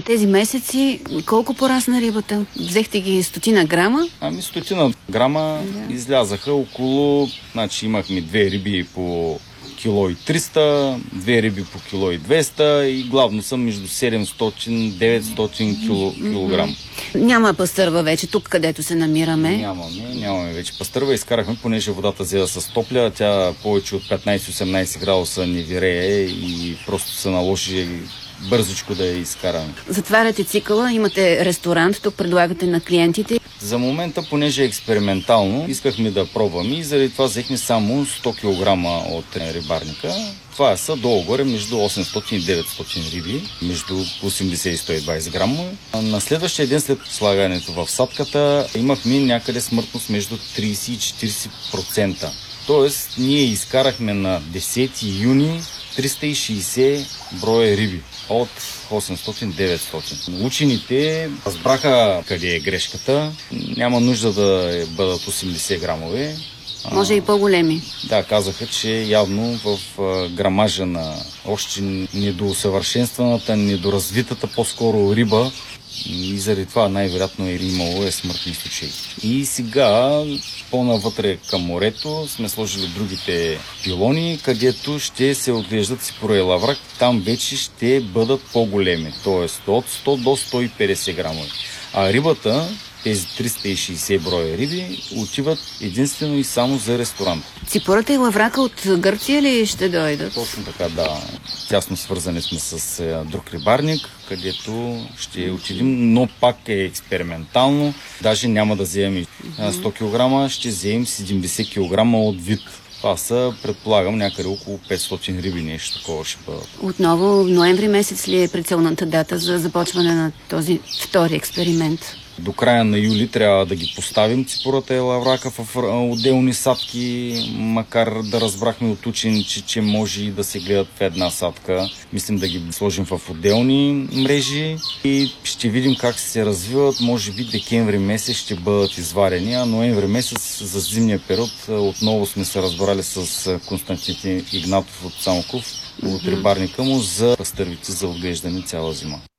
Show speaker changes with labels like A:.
A: тези месеци колко порасна рибата? Взехте ги 100 грама?
B: 100 грама излязаха около, значи имахме 2 риби по кило и 300, 2 риби по кило и 200 и главно са между 700-900 килограм.
A: Няма пастърва вече тук, където се намираме.
B: Нямаме вече пастърва. Изкарахме, понеже водата взе да се стопля, тя повече от 15-18 градуса не вирее и просто се наложи бързичко да я изкараме.
A: Затваряте цикъла, имате ресторант, тук предлагате на клиентите.
B: За момента, понеже е експериментално, искахме да пробваме и заради това взехме само 100 кг от рибарника. Това са долу-горе между 800 и 900 риби, между 80 и 120 грама. На следващия ден след слагането в садката имахме някъде смъртност между 30 и 40%. Тоест, ние изкарахме на 10 юни 360 броя риби от 800-900. Учените разбраха къде е грешката. Няма нужда да бъдат 80 грамови.
A: Може и по-големи.
B: Да, казаха, че явно в грамажа на още недоусъвършенстваната, недоразвитата по-скоро риба и заради това най-вероятно имало смъртни случаи. И сега по-навътре към морето сме сложили другите пилони, където ще се отглеждат ципора и лаврак. Там вече ще бъдат по-големи, т.е. от 100 до 150 грамови. А рибата, тези 360 броя риби, отиват единствено и само за ресторант.
A: Ципората и лаврака от Гърция ли ще дойдат?
B: Точно така, да. Тясно свързани сме с друг рибарник, където ще отидем, но пак е експериментално. Даже няма да вземем 100 кг, ще вземем 70 кг от вид. Това са, предполагам, някъде около 500 риби, нещо такова ще бъдат.
A: Отново, ноември месец ли е прицелната дата за започване на този втори експеримент?
B: До края на юли трябва да ги поставим ципората и лаврака в отделни садки, макар да разбрахме от ученици, че може и да се гледат в една садка. Мислим да ги сложим в отделни мрежи и ще видим как се развиват. Може би декември месец ще бъдат изварени, а ноември месец за зимния период отново сме се разбрали с Константин Игнатов от Самоков, от рибарника му, за пастървици за отглеждане цяла зима.